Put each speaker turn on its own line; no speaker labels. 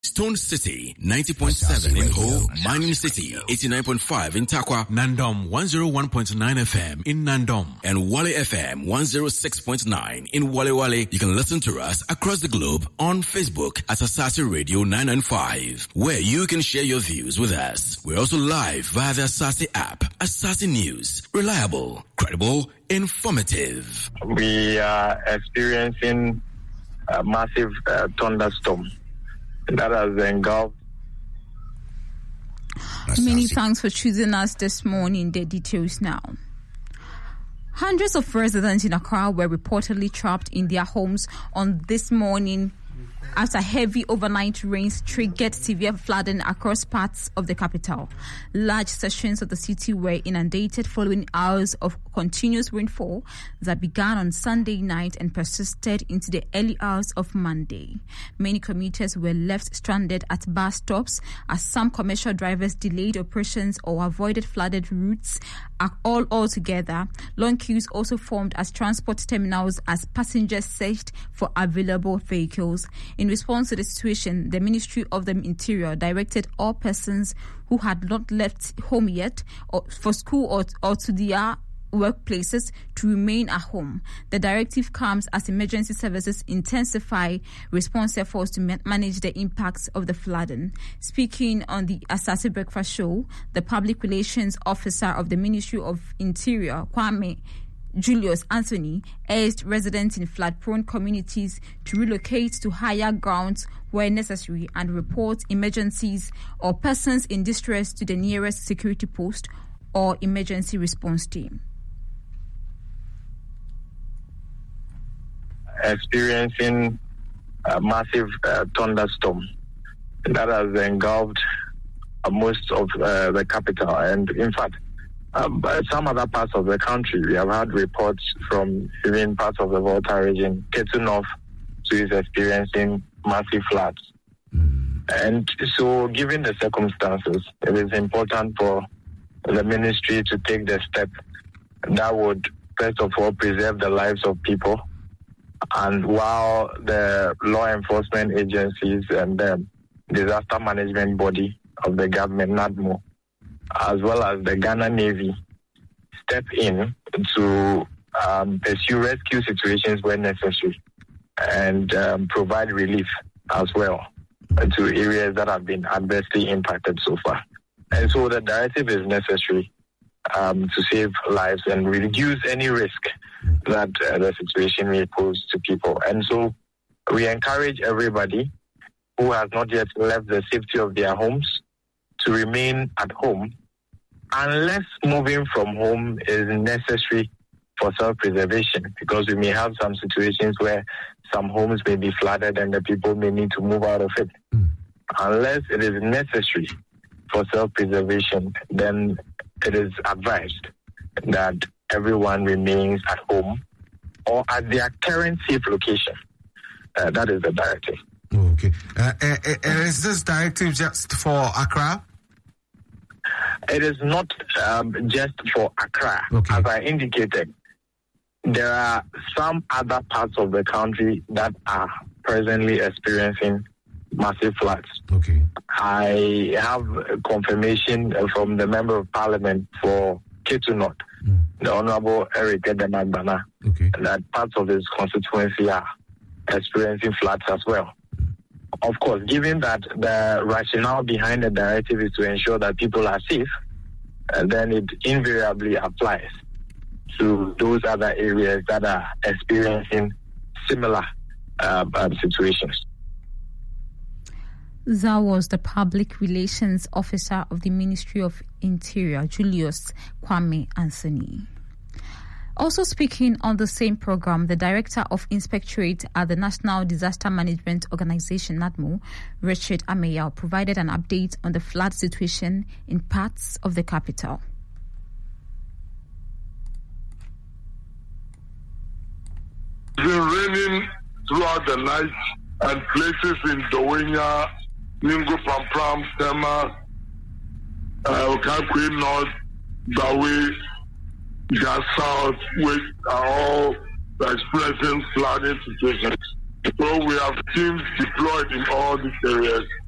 Stone City 90.7 in Ho, Mining City 89.5 in Takwa,
Nandom 101.9 FM in Nandom,
and Wale FM 106.9 in Wale Wale. You can listen to us across the globe on Facebook at Asase Radio 995, where you can share your views with us. We're also live via the Asase app. Asase News, reliable, credible, informative.
We are experiencing a massive thunderstorm that has engulfed.
Many thanks for choosing us this morning. The details now. Hundreds of residents in Accra were reportedly trapped in their homes on this morning after heavy overnight rains triggered severe flooding across parts of the capital. Large sections of the city were inundated following hours of continuous rainfall that began on Sunday night and persisted into the early hours of Monday. Many commuters were left stranded at bus stops as some commercial drivers delayed operations or avoided flooded routes altogether. Long queues also formed as transport terminals as passengers searched for available vehicles. In response to the situation, the Ministry of the Interior directed all persons who had not left home yet or for school or to their workplaces to remain at home. The directive comes as emergency services intensify response efforts to manage the impacts of the flooding. Speaking on the Asase Breakfast Show, the Public Relations Officer of the Ministry of Interior, Kwame Julius Anthony, urged residents in flood-prone communities to relocate to higher grounds where necessary and report emergencies or persons in distress to the nearest security post or emergency response team.
Experiencing a massive thunderstorm that has engulfed most of the capital, and in fact some other parts of the country. We have had reports from even parts of the Volta region. Ketu North is experiencing massive floods. And so given the circumstances, it is important for the ministry to take the step that would first of all preserve the lives of people, and while the law enforcement agencies and the disaster management body of the government, NADMO, as well as the Ghana Navy, step in to pursue rescue situations where necessary and provide relief as well to areas that have been adversely impacted so far. And so the directive is necessary to save lives and reduce any risk that the situation may pose to people. And so we encourage everybody who has not yet left the safety of their homes to remain at home unless moving from home is necessary for self-preservation, because we may have some situations where some homes may be flooded and the people may need to move out of it. Unless it is necessary for self-preservation, then it is advised that everyone remains at home or at their current safe location. That is the directive.
Okay. Is this directive just for Accra?
It is not just for Accra. Okay. As I indicated, there are some other parts of the country that are presently experiencing massive floods.
Okay.
I have confirmation from the Member of Parliament for Ketu North, the Honorable Eric Edemagbana, that parts of his constituency are experiencing floods as well. Of course, given that the rationale behind the directive is to ensure that people are safe, then it invariably applies to those other areas that are experiencing similar situations.
That was the Public Relations Officer of the Ministry of Interior, Julius Kwame Anthony. Also speaking on the same program, the Director of Inspectorate at the National Disaster Management Organization, NADMO, Richard Ameyaw, provided an update on the flood situation in parts of the capital.
It's been raining throughout the night, and places in Dowenya, Ningo, Pampram, Tema, Okankwe North, Bawe, Gas South, which are all experiencing flooding situations. So we have teams deployed in all these areas